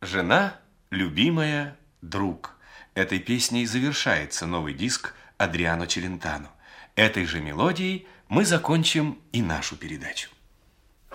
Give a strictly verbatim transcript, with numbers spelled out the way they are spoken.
Жена, любимая, друг. Этой песней завершается новый диск Адриано Челентано. Этой же мелодией мы закончим и нашу передачу.